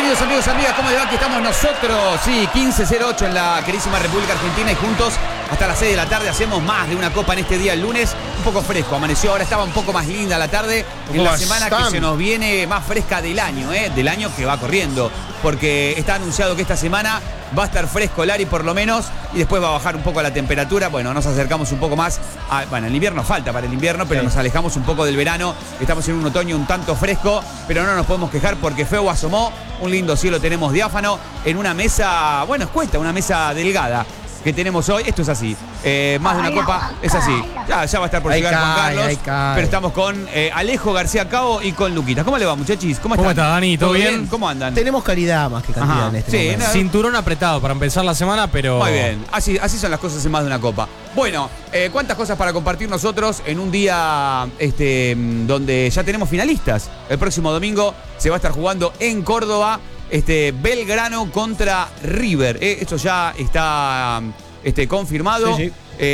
Bienvenidos amigos, amigas, ¿cómo les va? Aquí estamos nosotros, sí, 15:08 en la queridísima República Argentina y juntos hasta las 6 de la tarde hacemos más de una copa en este día, el lunes, un poco fresco, amaneció, ahora estaba un poco más linda la tarde, en la semana que se nos viene más fresca del año que va corriendo, porque está anunciado que esta semana va a estar fresco Lari por lo menos y después va a bajar un poco la temperatura, bueno, nos acercamos un poco más, bueno, el invierno falta para el invierno, pero nos alejamos un poco del verano, estamos en un otoño un tanto fresco, pero no nos podemos quejar porque feo asomó, un lindo cielo tenemos diáfano, en una mesa, bueno, escueta, una mesa delgada que tenemos hoy, esto es así, más de una copa, es así, ya va a estar por llegar Juan Carlos, pero estamos con Alejo García Cao y con Luquita. ¿Cómo le va, muchachis? ¿Cómo están? ¿Cómo está, Dani? ¿Todo bien? ¿Cómo andan? Tenemos calidad más que cantidad en este momento. No. Cinturón apretado para empezar la semana, pero... Muy bien, así son las cosas en más de una copa. Bueno, cuántas cosas para compartir nosotros en un día donde ya tenemos finalistas. El próximo domingo se va a estar jugando en Córdoba Belgrano contra River. Esto ya está confirmado. Sí.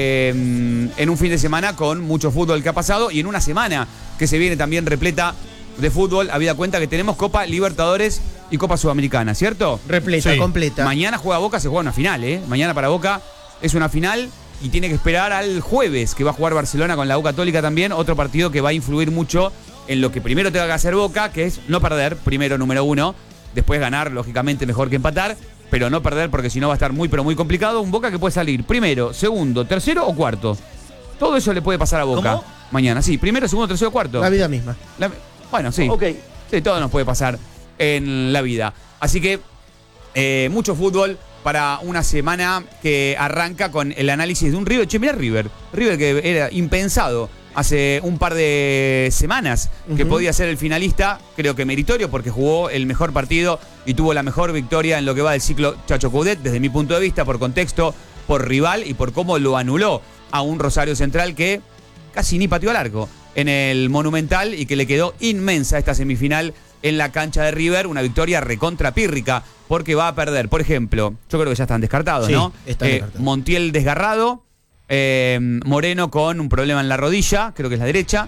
En un fin de semana con mucho fútbol que ha pasado y en una semana que se viene también repleta de fútbol, habida cuenta que tenemos Copa Libertadores y Copa Sudamericana, ¿cierto? Repleta, sí. Completa. Mañana juega Boca, se juega una final, Mañana para Boca es una final y tiene que esperar al jueves que va a jugar Barcelona con la U Católica también, otro partido que va a influir mucho en lo que primero tenga que hacer Boca, que es no perder, primero número uno, después ganar, lógicamente mejor que empatar, pero no perder porque si no va a estar muy pero muy complicado. Un Boca que puede salir primero, segundo, tercero o cuarto. Todo eso le puede pasar a Boca. ¿Cómo? Mañana, sí, primero, segundo, tercero o cuarto. La vida misma. Bueno, sí. Ok. Sí, todo nos puede pasar en la vida. Así que mucho fútbol para una semana que arranca con el análisis de un River. Che, mirá River que era impensado hace un par de semanas que podía ser el finalista, creo que meritorio porque jugó el mejor partido y tuvo la mejor victoria en lo que va del ciclo Chacho Coudet, desde mi punto de vista, por contexto, por rival y por cómo lo anuló a un Rosario Central que casi ni pateó al arco en el Monumental y que le quedó inmensa esta semifinal en la cancha de River, una victoria recontra pírrica porque va a perder, por ejemplo, yo creo que ya están descartados, sí, ¿no? Están descartados. Montiel desgarrado, Moreno con un problema en la rodilla, creo que es la derecha,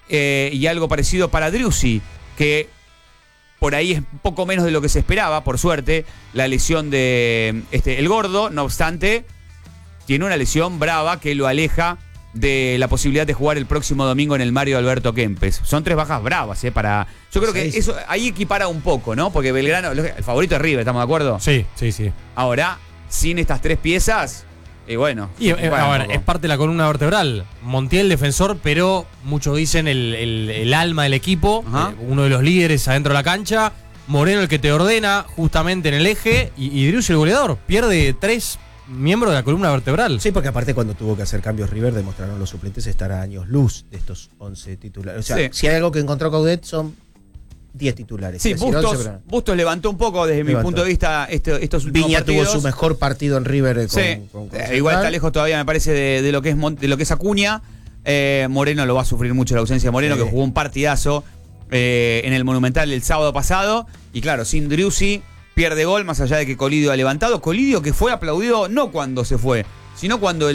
y algo parecido para Driussi, que por ahí es un poco menos de lo que se esperaba, por suerte, la lesión de el Gordo, no obstante, tiene una lesión brava que lo aleja de la posibilidad de jugar el próximo domingo en el Mario Alberto Kempes. Son 3 bajas bravas, para... Yo creo que eso ahí equipara un poco, ¿no? Porque Belgrano, el favorito es River, ¿estamos de acuerdo? Sí. Ahora, sin estas 3 piezas... bueno, a ver, es parte de la columna vertebral. Montiel, defensor, pero muchos dicen el alma del equipo, uno de los líderes adentro de la cancha. Moreno el que te ordena justamente en el eje y Driussi el goleador. Pierde 3 miembros de la columna vertebral. Sí, porque aparte cuando tuvo que hacer cambios River demostraron los suplentes estar a años luz de estos 11 titulares. O sea, sí. Si hay algo que encontró Coudet son 10 titulares. Sí, Bustos levantó un poco desde mi punto de vista estos últimos Viña partidos. Tuvo su mejor partido en River con igual está lejos todavía, me parece, de lo que es Acuña. Moreno lo va a sufrir mucho la ausencia de Moreno, que jugó un partidazo en el Monumental el sábado pasado. Y claro, sin Driussi pierde gol, más allá de que Colidio ha levantado. Colidio que fue aplaudido no cuando se fue, sino cuando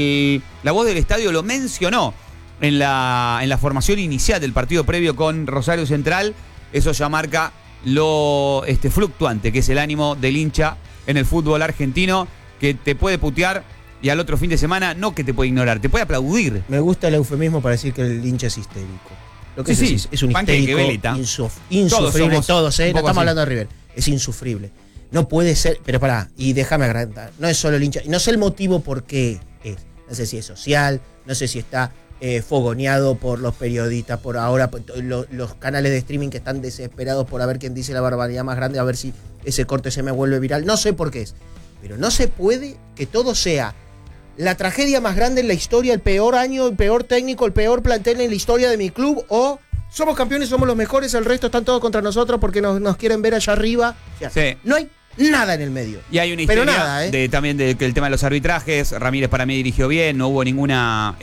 la voz del estadio lo mencionó en la formación inicial del partido previo con Rosario Central. Eso ya marca lo fluctuante que es el ánimo del hincha en el fútbol argentino, que te puede putear y al otro fin de semana no que te puede ignorar, te puede aplaudir. Me gusta el eufemismo para decir que el hincha es histérico. Lo que es un histérico insufrible. Todos, no estamos hablando de River. Es insufrible. No puede ser, pero pará, y déjame agrandar. No es solo el hincha, no sé el motivo por qué es. No sé si es social, no sé si está fogoneado por los periodistas, por ahora los canales de streaming que están desesperados por a ver quién dice la barbaridad más grande, a ver si ese corte se me vuelve viral. No sé por qué es, pero no se puede que todo sea la tragedia más grande en la historia, el peor año, el peor técnico, el peor plantel en la historia de mi club, o somos campeones, somos los mejores, el resto están todos contra nosotros porque nos quieren ver allá arriba. O sea, sí. No hay nada en el medio. Y hay una historia también de que el tema de los arbitrajes. Ramírez para mí dirigió bien, no hubo ninguna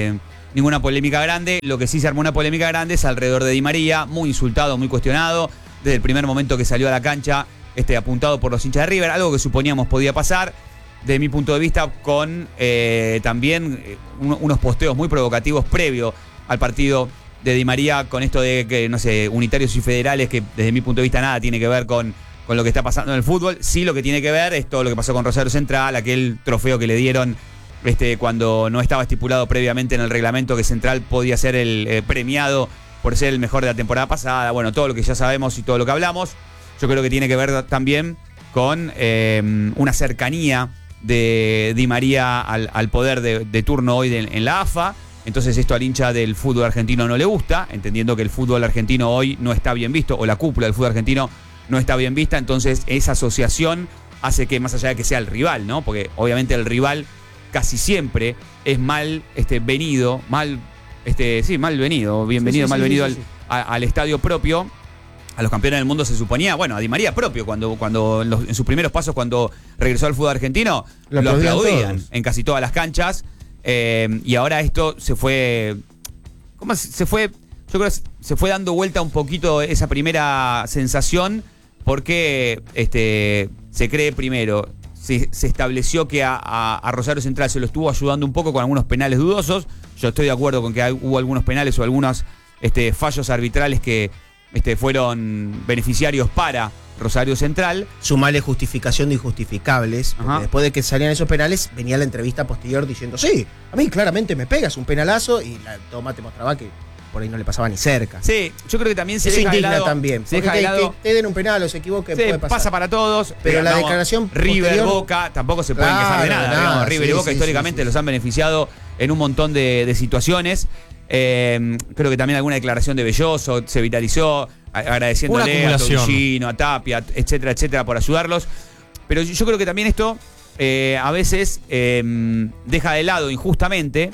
polémica grande. Lo que sí se armó una polémica grande es alrededor de Di María, muy insultado, muy cuestionado, desde el primer momento que salió a la cancha, apuntado por los hinchas de River, algo que suponíamos podía pasar. De mi punto de vista, con también unos posteos muy provocativos previo al partido de Di María, con esto de que, no sé, unitarios y federales, que desde mi punto de vista nada tiene que ver con con lo que está pasando en el fútbol. Sí, lo que tiene que ver es todo lo que pasó con Rosario Central, aquel trofeo que le dieron cuando no estaba estipulado previamente en el reglamento que Central podía ser el premiado por ser el mejor de la temporada pasada. Bueno, todo lo que ya sabemos y todo lo que hablamos. Yo creo que tiene que ver también con una cercanía de Di María al poder de turno hoy en la AFA. Entonces esto al hincha del fútbol argentino no le gusta, entendiendo que el fútbol argentino hoy no está bien visto, o la cúpula del fútbol argentino no está bien vista. Entonces esa asociación hace que, más allá de que sea el rival, ¿no? Porque obviamente el rival casi siempre es mal venido, mal venido al estadio propio. A los campeones del mundo se suponía, bueno, a Di María propio, cuando en sus primeros pasos, cuando regresó al fútbol argentino, lo aplaudían en casi todas las canchas. Y ahora esto se fue. ¿Cómo se fue? Yo creo que se fue dando vuelta un poquito esa primera sensación, porque se cree primero. Se estableció que a Rosario Central se lo estuvo ayudando un poco con algunos penales dudosos. Yo estoy de acuerdo con que hubo algunos penales o algunos fallos arbitrales que fueron beneficiarios para Rosario Central. Sumale justificación de injustificables. Después de que salían esos penales, venía la entrevista posterior diciendo: sí, a mí claramente me pegas un penalazo, y la toma te mostraba que por ahí no le pasaba ni cerca. Sí, yo creo que también se eso deja indigna de lado, también. Se deja de lado. Que te den un penal o se equivoquen, sí, puede pasar. Pasa para todos. Pero la declaración River, posterior, Boca, tampoco se pueden quejar de nada. River y Boca históricamente los han beneficiado en un montón de situaciones. Creo que también alguna declaración de Belloso se viralizó, agradeciéndole a Togillino, a Tapia, etcétera, etcétera, por ayudarlos. Pero yo creo que también esto a veces deja de lado injustamente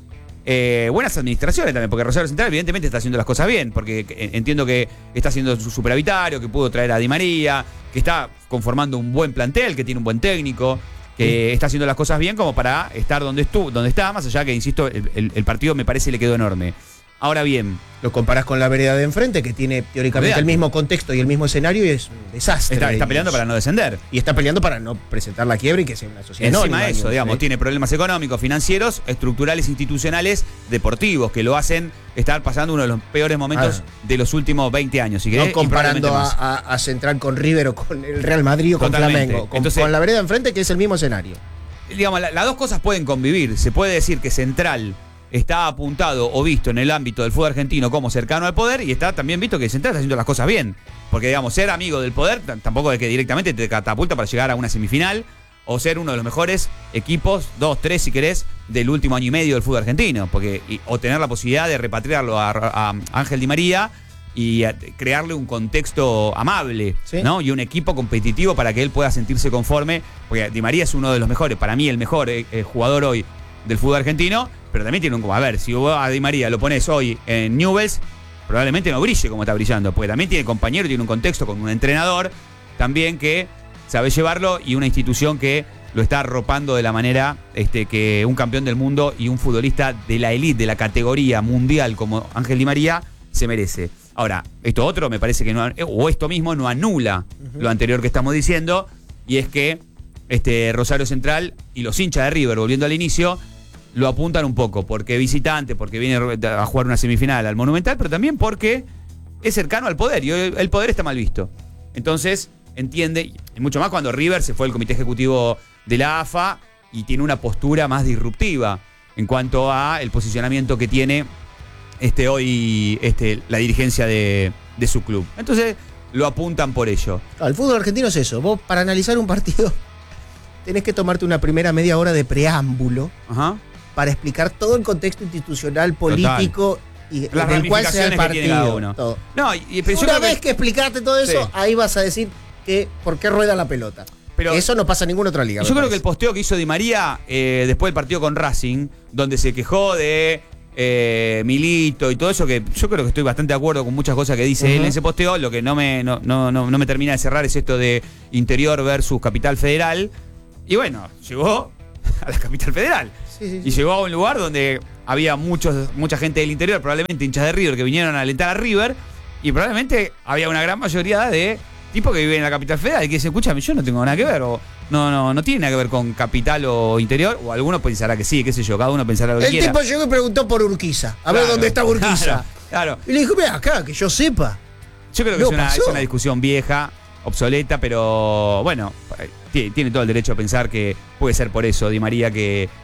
buenas administraciones también, porque Rosario Central evidentemente está haciendo las cosas bien, porque entiendo que está haciendo su superavitario, que pudo traer a Di María, que está conformando un buen plantel, que tiene un buen técnico, que está haciendo las cosas bien como para estar donde está, más allá que, insisto, el partido me parece le quedó enorme. Ahora bien, lo comparás con la vereda de enfrente, que tiene teóricamente el mismo contexto y el mismo escenario, y es un desastre. Está peleando para no descender. Y está peleando para no presentar la quiebra y que sea una sociedad encima de eso, digamos, tiene problemas económicos, financieros, estructurales, institucionales, deportivos, que lo hacen estar pasando uno de los peores momentos de los últimos 20 años. Si querés, no comparando a Central con River o con el Real Madrid o con Flamengo. Entonces, con la vereda de enfrente, que es el mismo escenario. Digamos, las dos cosas pueden convivir. Se puede decir que Central está apuntado o visto en el ámbito del fútbol argentino como cercano al poder, y está también visto que Central está haciendo las cosas bien. Porque, digamos, ser amigo del poder tampoco es que directamente te catapulta para llegar a una semifinal o ser uno de los mejores equipos, 2, 3 si querés, del último año y medio del fútbol argentino. O tener la posibilidad de repatriarlo a Ángel Di María y crearle un contexto amable, ¿sí?, ¿no? Y un equipo competitivo para que él pueda sentirse conforme. Porque Di María es uno de los mejores, para mí el mejor jugador hoy del fútbol argentino, pero también tiene a ver, si vos a Di María lo pones hoy en Newell's, probablemente no brille como está brillando, porque también tiene compañero, tiene un contexto con un entrenador también que sabe llevarlo, y una institución que lo está arropando de la manera que un campeón del mundo y un futbolista de la elite, de la categoría mundial como Ángel Di María se merece. Ahora, esto otro me parece que no, o esto mismo no anula lo anterior que estamos diciendo, y es que Rosario Central y los hinchas de River, volviendo al inicio, lo apuntan un poco, porque visitante, porque viene a jugar una semifinal al Monumental, pero también porque es cercano al poder, y el poder está mal visto. Entonces, entiende, y mucho más cuando River se fue al comité ejecutivo de la AFA y tiene una postura más disruptiva en cuanto a el posicionamiento que tiene hoy la dirigencia de su club. Entonces, lo apuntan por ello. El fútbol argentino es eso. Vos, para analizar un partido, tenés que tomarte una primera media hora de preámbulo para explicar todo el contexto institucional, político, y del cual sea el partido. Todo. No, una vez que explicaste todo eso, ahí vas a decir por qué rueda la pelota. Pero eso no pasa en ninguna otra liga. Yo creo que el posteo que hizo Di María después del partido con Racing, donde se quejó de Milito y todo eso, que yo creo que estoy bastante de acuerdo con muchas cosas que dice él en ese posteo. Lo que no me termina de cerrar es esto de Interior versus Capital Federal. Y bueno, llegó a la Capital Federal. Y llegó a un lugar donde había mucha gente del interior, probablemente hinchas de River, que vinieron a alentar a River, y probablemente había una gran mayoría de tipos que viven en la Capital Federal y que dicen: escúchame, yo no tengo nada que ver, o no tiene nada que ver con Capital o Interior, o alguno pensará que sí, qué sé yo, cada uno pensará lo que quiera. El tipo llegó y preguntó por Urquiza, a ver dónde está Urquiza. Claro. Y le dijo: mira, acá, que yo sepa. Yo creo que es una discusión vieja. obsoleta, pero bueno, tiene todo el derecho a pensar que puede ser por eso Di María que